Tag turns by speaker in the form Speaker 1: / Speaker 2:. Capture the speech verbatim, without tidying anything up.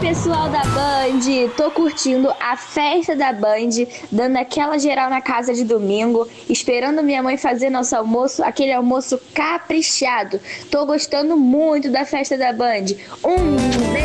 Speaker 1: pessoal da Band! Tô curtindo a festa da Band, dando aquela geral na casa de domingo, esperando minha mãe fazer nosso almoço, aquele almoço caprichado. Tô gostando muito da festa da Band. Um